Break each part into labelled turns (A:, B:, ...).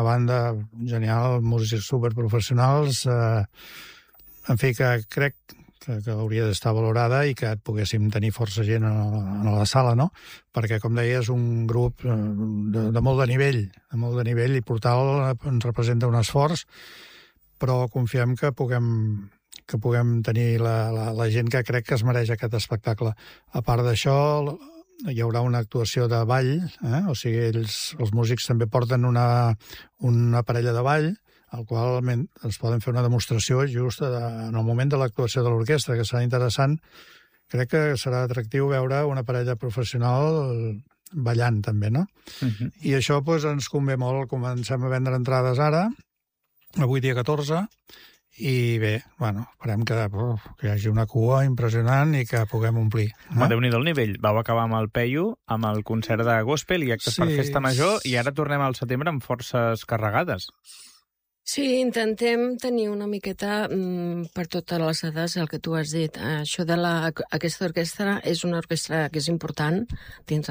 A: Una banda genial, músics superprofessionals, en fi, que crec que hauria d'estar valorada i que poguéssim tenir força gent a la sala, no? Perquè, com deia, és un grup de molt de nivell, i Portal ens representa un esforç, però confiem que puguem tenir la gent que crec que es mereix aquest espectacle. A part d'això, hi haurà una actuació de ball, o sigui, els músics també porten una parella de ball, al qual ens poden fer una demostració just en el moment de l'actuació de l'orquestra, que serà interessant. Crec que serà atractiu veure una parella professional ballant, també, no? I això ens convé molt. Comencem a vendre entrades ara, avui dia 14, i bé, esperem que hi hagi una cua impressionant i que puguem omplir.
B: Déu-n'hi-do el nivell. Vau acabar amb el Peyu, amb el concert de gospel i actes per festa major, i ara tornem al setembre amb forces carregades.
C: Sí, intentem tenir una miqueta per totes les edats el que tu has dit. Això de aquesta orquestra és una orquestra que és important dins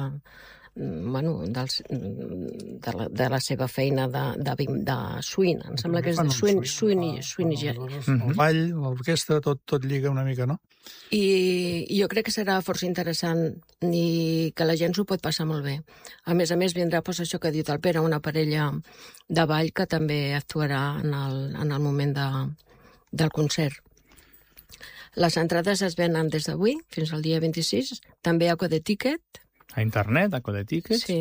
C: de la seva feina de swing. Em sembla que és de swing i jazz.
A: El ball, l'orquestra, tot lliga una mica, no?
C: I jo crec que serà força interessant i que la gent s'ho pot passar molt bé. A més, vindrà això que ha dit el Pere, una parella de ball que també actuarà en el moment del concert. Les entrades es venen des d'avui fins al dia 26, també a Code Ticket.
B: A internet, a Code Ticket.
C: Sí,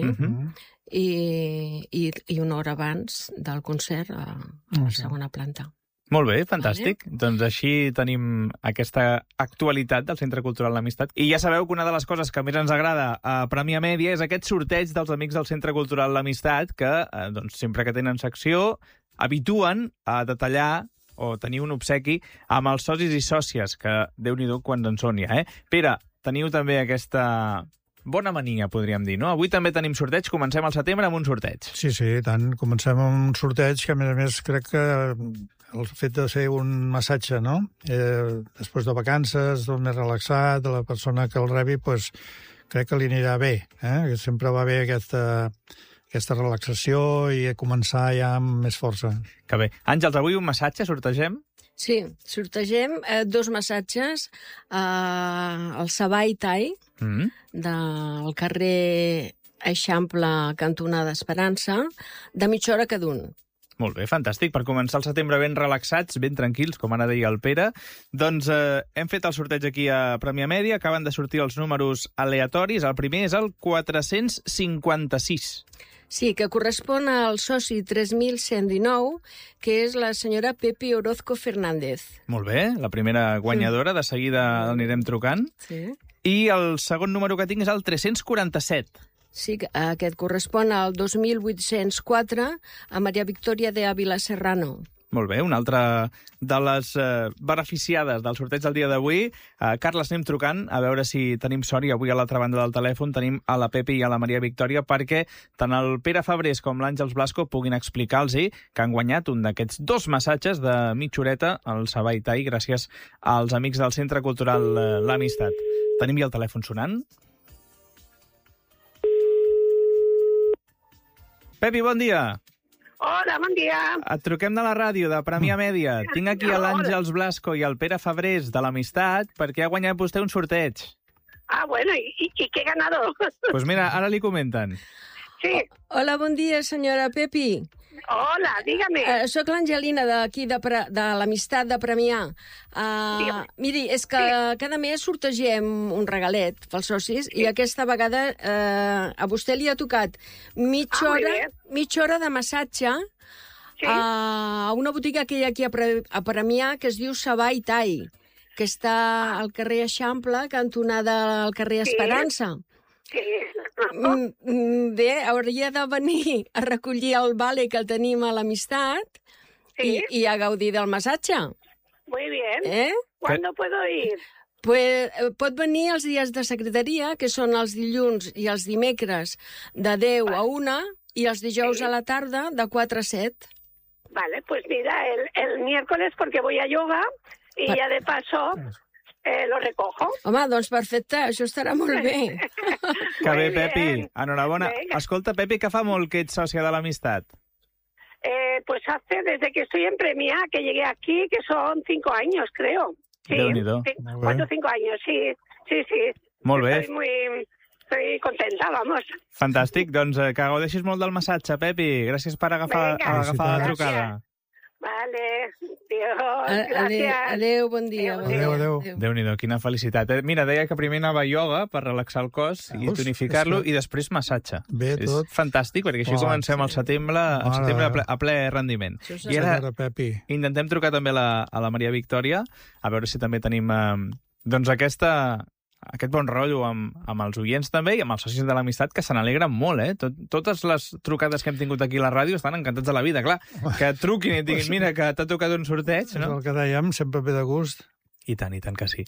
C: i una hora abans del concert a la segona planta.
B: Molt bé, fantàstic. Vale. Doncs així tenim aquesta actualitat del Centre Cultural L'Amistat. I ja sabeu que una de les coses que més ens agrada a Premià Mèdia és aquest sorteig dels amics del Centre Cultural L'Amistat que, sempre que tenen secció, habituen a detallar o tenir un obsequi amb els socis i sòcies, que Déu-n'hi-do quants en són ja, Pere, teniu també aquesta bona mania, podríem dir, no? Avui també tenim sorteig, comencem al setembre amb un sorteig.
A: Sí, tant. Comencem amb un sorteig que, a més, crec que el fet de fer un massatge, no? Després de vacances, del més relaxat, de la persona que el rebi, crec que li anirà bé, que sempre va bé aquesta relaxació i començar ja amb més força.
B: Que bé. Àngels, avui un massatge, sortegem?
C: Sí, sortegem 2 massatges al Savai Thai, del carrer Eixample, cantonada Esperança, de mitja hora cada un.
B: Molt bé, fantàstic. Per començar el setembre ben relaxats, ben tranquils, com ara deia el Pere. Doncs hem fet el sorteig aquí a Premià Mèdia, acaben de sortir els números aleatoris. El primer és el 456.
C: Sí, que correspon al soci 3119, que és la senyora Pepi Orozco Fernández.
B: Molt bé, la primera guanyadora, de seguida l'anirem trucant.
C: Sí.
B: I el segon número que tinc és el 347.
C: Sí, aquest correspon al 2804 a Maria Victòria de Ávila Serrano.
B: Molt bé, una altra de les beneficiades del sorteig del dia d'avui. Carles, anem trucant a veure si tenim sort i avui a l'altra banda del telèfon tenim a la Pepi i a la Maria Victòria perquè tant el Pere Fabrés com l'Àngels Blasco puguin explicar-los que han guanyat un d'aquests 2 massatges de mitja horeta al Savai Thai gràcies als amics del Centre Cultural L'Amistat. Tenim ja el telèfon sonant. Pepi, bon dia.
D: Hola, bon dia.
B: Et truquem de la ràdio, de Premià Mèdia. Tinc aquí l'Àngels Blasco i el Pere Fabrés de l'Amistat perquè ha guanyat vostè un sorteig.
D: Ah, bueno, ¿y qué ganado?
B: Pues mira, ara li comenten.
D: Sí.
C: Hola, bon dia, senyora Pepi.
D: Hola, dígame.
C: Soc l'Angelina d'aquí, de l'Amistat de Premià. Miri, és que cada mes sortegem un regalet pels socis i aquesta vegada a vostè li ha tocat mitja hora de massatge a una botiga que hi ha aquí a Premià que es diu Savai Thai, que està al carrer Eixample, cantonada al carrer Esperança.
D: Sí.
C: Bé, hauria de venir a recollir el vale que el tenim a l'Amistat i a gaudir del massatge.
D: Muy bien. ¿Cuándo puedo ir?
C: Pues, pot venir els dies de secretaria, que són els dilluns i els dimecres de 10 a 1 i els dijous a la tarda de 4 a 7.
D: Vale, pues mira, el miércoles porque voy a yoga y ya de paso... lo recojo.
C: Home, doncs perfecte, això estarà molt bé.
B: Que bé, Pepi. Enhorabona. Escolta, Pepi, que fa molt que ets sòcia de l'Amistat?
D: pues hace desde que estoy en Premià, que llegué aquí, que son 5 años, creo. Sí,
B: Déu-n'hi-do.
D: 4 o 5 años, sí.
B: Molt bé.
D: Estoy contenta, vamos.
B: Fantàstic. Doncs que gaudeixis molt del massatge, Pepi. Gràcies per agafar la trucada.
D: Vale, Dios, gracias.
C: Adéu, bon dia.
A: Adéu.
B: Déu-n'hi-do, quina felicitat. Mira, deia que primer anava a ioga per relaxar el cos i tonificar-lo i després massatge.
A: Bé, tot.
B: És fantàstic, perquè així comencem al setembre a ple rendiment. I ara intentem trucar també a la Maria Victòria, a veure si també tenim doncs aquest bon rotllo amb els oients també i amb els socis de l'amistat, que se n'alegren molt, eh? Totes les trucades que hem tingut aquí a la ràdio estan encantats de la vida, clar. Que truquin i et diguin, mira, que t'ha tocat un sorteig, no?
A: És el que dèiem, sempre ve de gust.
B: I tant que sí.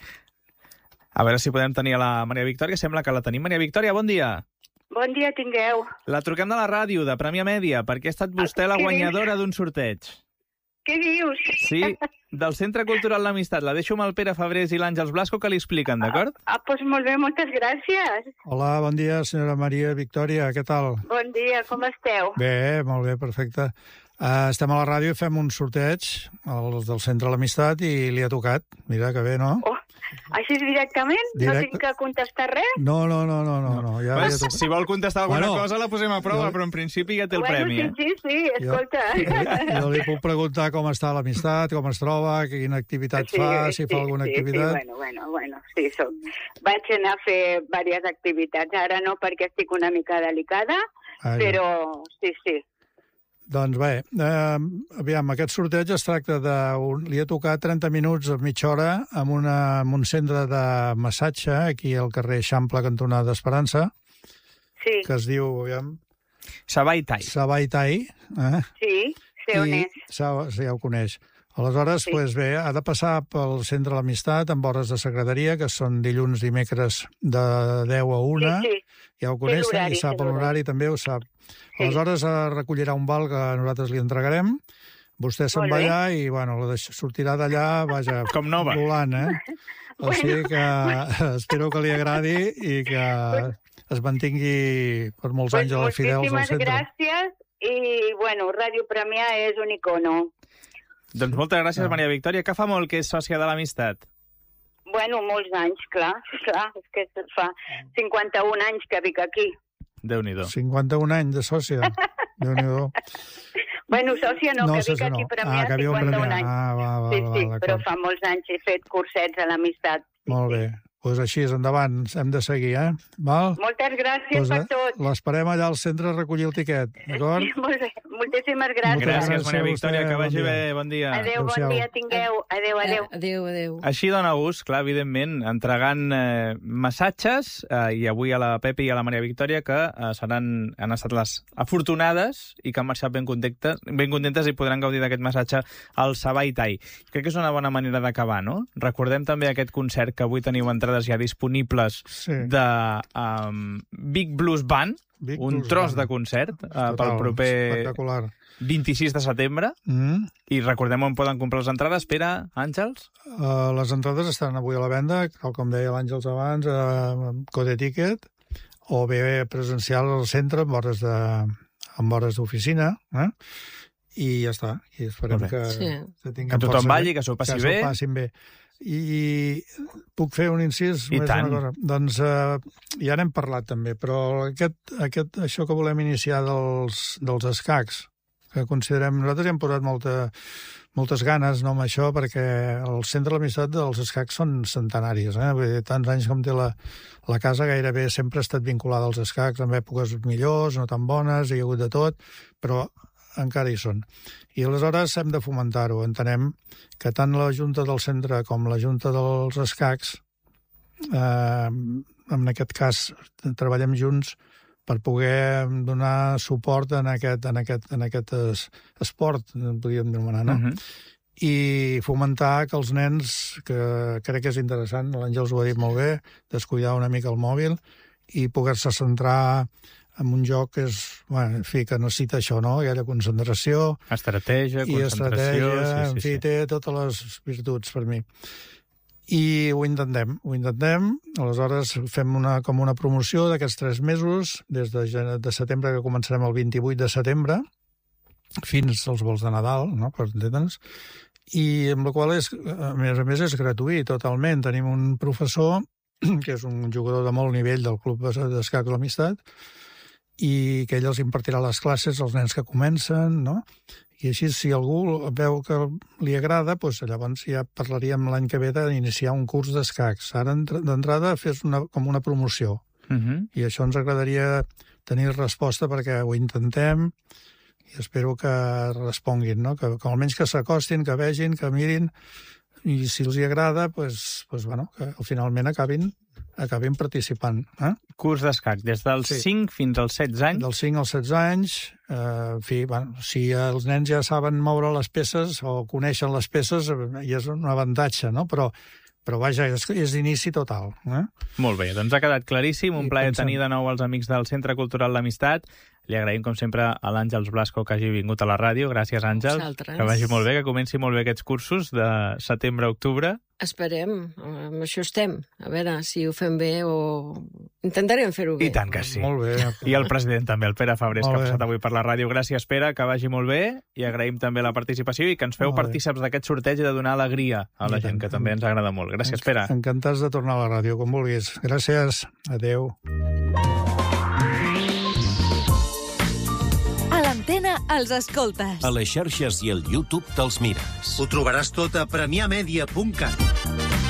B: A veure si podem tenir a la Maria Victòria. Sembla que la tenim. Maria Victòria, bon dia.
E: Bon dia, tingueu.
B: La truquem de la ràdio, de Premià Mèdia, perquè ha estat vostè la guanyadora d'un sorteig.
E: Què dius?
B: Sí, del Centre Cultural L'Amistat. La deixo amb el Pere Fabrés i l'Àngels Blasco que li expliquen, d'acord?
E: Doncs molt bé, moltes gràcies.
A: Hola, bon dia, senyora Maria Victòria, què tal?
E: Bon dia, com esteu?
A: Bé, molt bé, perfecte. Estem a la ràdio i fem un sorteig, els del Centre L'Amistat, i li ha tocat. Mira que bé, no?
E: Oh, així directament? No tinc que contestar res?
A: No. Ja
B: si vol contestar alguna cosa la posem a prova, però en principi ja té el premi.
E: Sí, escolta.
A: Jo li puc preguntar com està l'amistat, com es troba, quina activitat fa, si fa alguna activitat.
E: Bueno, sí, vaig anar a fer diverses activitats. Ara no, perquè estic una mica delicada, però sí.
A: Doncs bé, aviam, aquest sorteig es tracta li ha tocat 30 minuts a mitja hora en un centre de massatge aquí al carrer Eixample, cantonada d'Esperança, que es diu, aviam...
B: Savai Thai.
A: Savai Thai.
E: Sí, sé on és.
A: Ja ho coneix. Aleshores, doncs bé, ha de passar pel Centre de l'Amistat amb hores de secretaria, que són dilluns, dimecres de 10 a 1. Ja ho coneix, i sap l'horari, també ho sap. Aleshores, recollirà un val que nosaltres li entregarem. Vostè se'n va allà i, bueno, sortirà d'allà, vaja,
B: com nova,
A: volant, O sigui que espero que li agradi i que es mantingui per molts anys a la fidels al centre.
E: Moltíssimes gràcies i, bueno, Ràdio Premià és un icono.
B: Doncs moltes gràcies, Maria Victòria. Que fa molt que és sòcia de l'Amistat?
E: Bueno, molts anys, clar. És que fa 51 anys que vic aquí.
B: Déu-n'hi-do.
A: 51 anys de sòcia. Déu-n'hi-do.
E: Bueno, sòcia no, que vic aquí a Premià 51 anys. Sí, però fa molts anys he fet cursets a l'Amistat.
A: Molt bé. Doncs així, endavant, hem de seguir, Val?
E: Moltes gràcies per tot.
A: L'esperem allà al centre a recollir el tiquet, d'acord?
E: Molt bé, moltíssimes gràcies.
B: Gràcies, Maria Victòria, que vagi bé, bon dia.
E: Adéu, bon dia, tingueu. Adéu.
C: Així
B: dona gust, clar, evidentment, entregant massatges, i avui a la Pepi i a la Maria Victòria, que han estat les afortunades i que han marxat ben contentes i podran gaudir d'aquest massatge al Savai Thai. Crec que és una bona manera d'acabar, no? Recordem també aquest concert que avui teniu entrades ja disponibles de Big Blues Band, un tros de concert pel proper 26 de setembre. I recordem on poden comprar les entrades, Pere, Àngels?
A: Les entrades estan avui a la venda, tal com deia l'Àngels abans, a Code Ticket, o bé presencial al centre amb hores d'oficina, i ja està. I esperem que
B: tothom balli, que s'ho passi bé.
A: Bé. I puc fer un incís?
B: I tant.
A: Doncs ja n'hem parlat també, però això que volem iniciar dels escacs, que considerem, nosaltres hi hem posat moltes ganes amb això, perquè el Centre de l'Amistat dels escacs són centenaris, vull dir, tants anys com té la casa, gairebé sempre ha estat vinculada als escacs, en èpoques millors, no tan bones, hi ha hagut de tot, però encara hi són. I aleshores hem de fomentar-ho. Entenem que tant la Junta del Centre com la Junta dels Escacs, en aquest cas, treballem junts per poder donar suport en aquest esport, podríem anomenar, no? I fomentar que els nens, que crec que és interessant, l'Àngels ho ha dit molt bé, descuidar una mica el mòbil i poder-se centrar en un joc que és, en fi, que necessita això, no? Aquella concentració...
B: Estratègia, concentració...
A: En fi, té totes les virtuts per mi. I ho intentem. Aleshores fem com una promoció d'aquests 3 mesos, des de setembre, que començarem el 28 de setembre, fins als vols de Nadal, no?, per entendre'ns, i amb la qual a més és gratuït totalment. Tenim un professor que és un jugador de molt nivell del Club d'Escacs l'Amistat i que ell els impartirà les classes als nens que comencen, no? I així, si algú veu que li agrada, doncs llavors ja parlaríem l'any que ve d'iniciar un curs d'escacs. Ara, d'entrada, fes com una promoció. I això ens agradaria tenir resposta perquè ho intentem i espero que responguin, no? Que almenys que s'acostin, que vegin, que mirin, i si els hi agrada, doncs, bueno, que finalment acabin participant.
B: Curs d'escac, des dels 5 fins als 16 anys? Dels
A: 5 als 16 anys. En fi, bueno, si els nens ja saben moure les peces o coneixen les peces, ja és un avantatge, no? Però vaja, és d'inici total.
B: Molt bé, doncs ha quedat claríssim. Un plaer tenir de nou els amics del Centre Cultural l'Amistat. Li agraïm, com sempre, a l'Àngels Blasco que hagi vingut a la ràdio. Gràcies, Àngels.
C: Vosaltres.
B: Que vagi molt bé, que comenci molt bé aquests cursos de setembre a octubre.
C: Esperem, amb això estem. A veure si ho fem bé o... Intentarem fer-ho bé.
B: I tant que sí.
A: Molt bé.
B: I el president també, el Pere Fabrés, que ha passat avui per la ràdio. Gràcies, Pere, que vagi molt bé. I agraïm també la participació i que ens feu partíceps d'aquest sorteig de donar alegria a la gent, que també ens agrada molt. Gràcies, Pere.
A: Encantats de tornar a la ràdio, com vulguis. Gràcies. Adéu.
F: A l'antena els escoltes.
G: A les xarxes i al YouTube te'ls mires.
H: Ho trobaràs tot a premiamedia.cat.